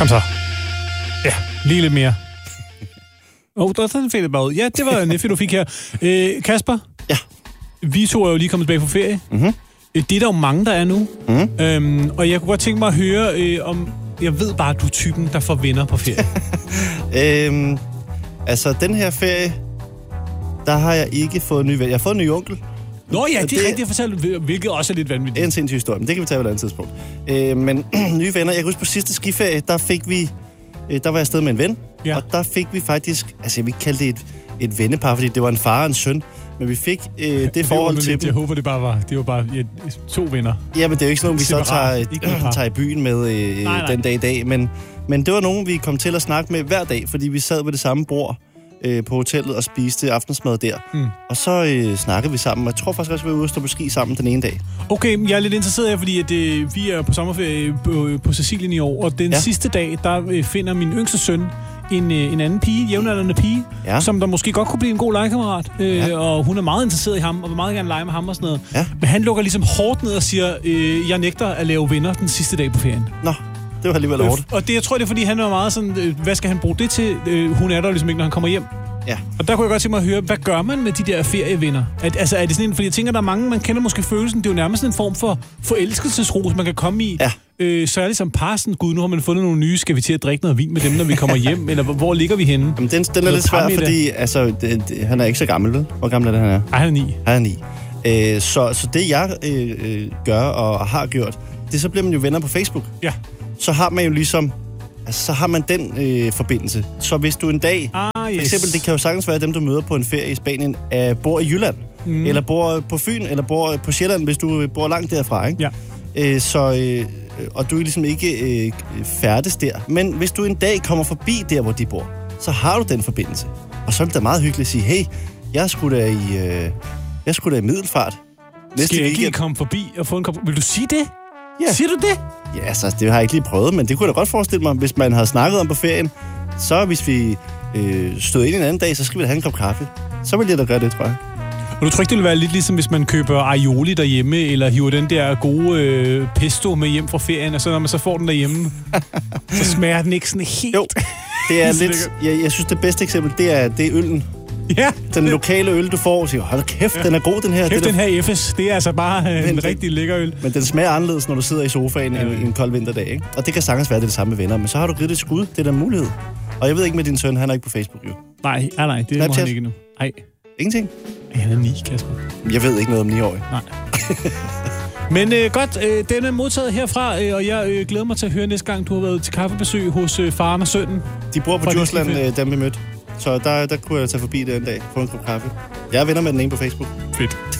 Kom så. Ja, lige lidt mere. Der fik det bare ud. Ja, det var Neffy, du fik her. Kasper? Ja. Vi to er jo lige kommet tilbage fra ferie. Mm-hmm. Det er der jo mange, der er nu. Mm-hmm. Og jeg kunne godt tænke mig at høre, om... Jeg ved bare, at du er typen, der får venner på ferie. Altså, den her ferie, der har jeg ikke fået ny ven. Jeg har fået en ny onkel. Nå ja, det er rigtigt at fortælle, hvilket også er lidt vanvittigt. Det er en sindssyg historie, men det kan vi tage på et andet tidspunkt. Men nye venner, jeg kan huske på sidste skiferie, der var jeg afsted med en ven, ja. Og der fik vi faktisk, altså jeg vil ikke kalde det et vennepar, fordi det var en far og en søn, men vi fik det forhold til dem. Jeg håber, det var bare 2 venner. Ja, men det er jo ikke sådan nogen, vi så tager i byen med den dag i dag, men det var nogen, vi kom til at snakke med hver dag, fordi vi sad ved det samme bord på hotellet og spiste aftensmad der. Og så snakkede vi sammen. Jeg tror faktisk også, vi var ude og stå på ski sammen den ene dag. Okay, jeg er lidt interesseret her, fordi at, vi er på sommerferie på Sicilien i år, og den sidste dag, der finder min yngste søn en anden pige, jævnaldrende pige, som der måske godt kunne blive en god legekammerat. Og hun er meget interesseret i ham, og vil meget gerne lege med ham og sådan noget. Ja. Men han lukker ligesom hårdt ned og siger, jeg nægter at lave venner den sidste dag på ferien. Nå. Det var alligevel hårdt. Og det, jeg tror, det er, fordi han er meget sådan, hvad skal han bruge det til? Hun er der ligesom ikke, når han kommer hjem. Ja. Og der kunne jeg godt tænke mig at høre, hvad gør man med de der ferievenner? Altså, er det sådan en, fordi jeg tænker, der er mange, man kender måske følelsen, det er jo nærmest sådan en form for forelskelsesros, man kan komme i. Ja. Særligt som par, sådan, gud, nu har man fundet nogle nye, skal vi til at drikke noget vin med dem, når vi kommer hjem? Eller hvor ligger vi henne? Jamen, den er lidt svær, fordi altså, han er ikke så gammel, vel? Hvor gammel er det, han er? Ej, han er 9. Han er 9. Så det, jeg gør og har gjort, det så bliver man jo venner på Facebook. Ja. Så har man jo ligesom, altså så har man den forbindelse. Så hvis du en dag, for eksempel, det kan jo sagtens være dem, du møder på en ferie i Spanien, bor i Jylland, eller bor på Fyn, eller bor på Sjælland, hvis du bor langt derfra, ikke? Ja. Og du er ligesom ikke færdes der. Men hvis du en dag kommer forbi der, hvor de bor, så har du den forbindelse. Og så er det da meget hyggeligt at sige, hey, jeg skulle da i Middelfart. Skal jeg ikke komme forbi og få en kop? Vil du sige det? Ja. Siger du det? Ja, altså, det har jeg ikke lige prøvet, men det kunne jeg da godt forestille mig, hvis man havde snakket om på ferien. Så hvis vi stod ind en anden dag, så skal vi da have en kop kaffe. Så ville jeg da gøre det, tror jeg. Og du tror ikke, det ville være lidt ligesom, hvis man køber aioli derhjemme, eller hiver den der gode pesto med hjem fra ferien, og så når man så får den derhjemme, så smager den ikke sådan helt... Jo, det er lidt... Jeg synes, det bedste eksempel, det er øllen. Ja. Den lokale øl, du får, og siger, hold kæft, den er god, den her. Kæft, den her FS, det er altså bare en rigtig lækker øl. Men den smager anderledes, når du sidder i sofaen en kold vinterdag, ikke? Og det kan sagtens være, det samme med venner, men så har du givet et skud, det er der mulighed. Og jeg ved ikke med din søn, han er ikke på Facebook, jo. Nej, det må han ikke nu. Nej. Ingenting? Han er 9, Kasper. Jeg ved ikke noget om 9-årige. Nej. Men godt, den er modtaget herfra, og jeg glæder mig til at høre næste gang, du har været til kaffebesøg hos faren og sønnen. De bor på Djursland, dem vi mødte. Så der kunne jeg tage forbi den dag, få en kop kaffe. Jeg er venner med den ene på Facebook. Fedt.